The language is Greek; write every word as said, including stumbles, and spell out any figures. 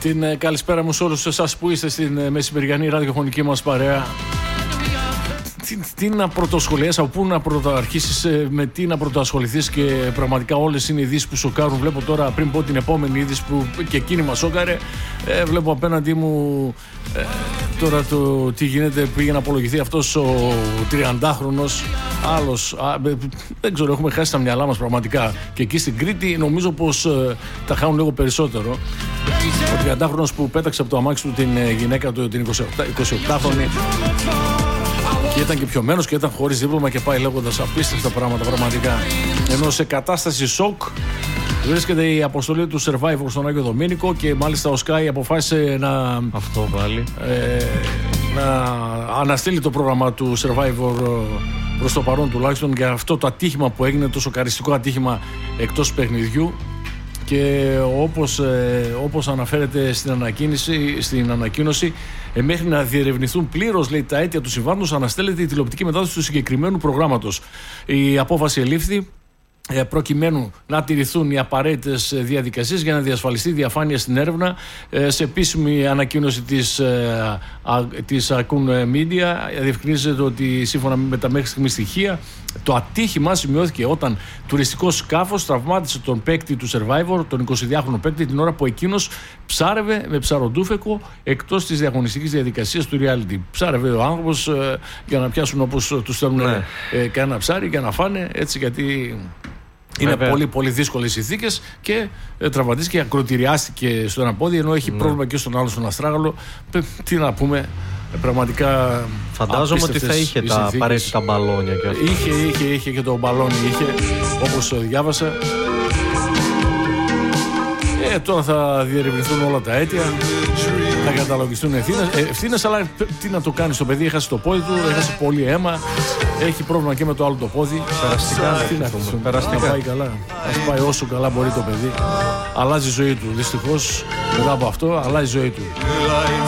Την ε, καλησπέρα μου σε όλους εσάς που είστε στην ε, μεσημεριανή ραδιοφωνική μας παρέα. Τι, τι να πρωτοσχολιάσεις, από πού να πρωτοαρχίσεις, ε, με τι να πρωτοασχοληθείς, και πραγματικά όλες είναι ειδήσεις που σοκάρουν. Βλέπω τώρα, πριν πω την επόμενη είδηση που και εκείνη μας σόκαρε, ε, βλέπω απέναντί μου ε, τώρα το τι γίνεται. Πήγε να απολογηθεί αυτός ο τριαντάχρονος άλλος, α, δεν ξέρω, έχουμε χάσει τα μυαλά μας πραγματικά. Και εκεί στην Κρήτη νομίζω πως ε, τα χάνουν λίγο περισσότερο. Ο τριαντάχρονος που πέταξε από το αμάξι του την ε, γυναίκα του, την εικοσιοκτάχρονη, και ήταν και πιωμένος και ήταν χωρίς δίπλωμα και πάει λέγοντας απίστευτα πράγματα πραγματικά. Ενώ σε κατάσταση σοκ βρίσκεται η αποστολή του Survivor στον Άγιο Δομήνικο, και μάλιστα ο Sky αποφάσισε να, αυτό πάλι. Ε, να αναστείλει το πρόγραμμα του Survivor προς το παρόν, τουλάχιστον για αυτό το ατύχημα που έγινε, το σοκαριστικό ατύχημα εκτός παιχνιδιού. Και όπως, ε, όπως αναφέρεται στην ανακοίνωση, στην ανακοίνωση ε, μέχρι να διερευνηθούν πλήρως, λέει, τα αίτια του συμβάντος, αναστέλλεται η τηλεοπτική μετάδοση του συγκεκριμένου προγράμματος. Η απόφαση ελήφθη ε, προκειμένου να τηρηθούν οι απαραίτητες διαδικασίες για να διασφαλιστεί διαφάνεια στην έρευνα. Ε, σε επίσημη ανακοίνωση της, ε, α, της Ακούν Media διευκρινίζεται ότι σύμφωνα με τα μέχρι στιγμή στοιχεία, το ατύχημα σημειώθηκε όταν τουριστικό σκάφος τραυμάτισε τον παίκτη του Survivor, τον εικοσιδυάχρονο παίκτη, την ώρα που εκείνος ψάρευε με ψαροντούφεκο εκτός της διαγωνιστικής διαδικασίας του reality. Ψάρευε ο άνθρωπος ε, για να πιάσουν, όπως τους θέλουν, ναι. ε, κανένα ψάρι για να φάνε, έτσι, γιατί είναι Βέβαια. πολύ πολύ δύσκολες συνθήκες, και ε, τραυματίστηκε, ακροτηριάστηκε στο ένα πόδι, ενώ έχει ναι. πρόβλημα και στον άλλο, στον αστράγαλο. Τι να πούμε, πραγματικά. Φαντάζομαι ότι θα είχε τα απαραίτητα μπαλόνια και αυτά. Είχε, είχε, είχε και το μπαλόνι, είχε, όπως διάβασα. Ε, τώρα θα διερευνηθούν όλα τα αίτια, θα καταλογιστούν ευθύνες, ε, ευθύνες, αλλά τι να το κάνει στο παιδί, έχασε το πόδι του, έχασε πολύ αίμα, έχει πρόβλημα και με το άλλο το πόδι. Περαστικά, τι να χτίσουν, περαστικά. Θα πάει καλά, ας πάει όσο καλά μπορεί το παιδί. Αλλάζει η ζωή του, δυστυχώς μετά από αυτό αλλάζει η ζωή του.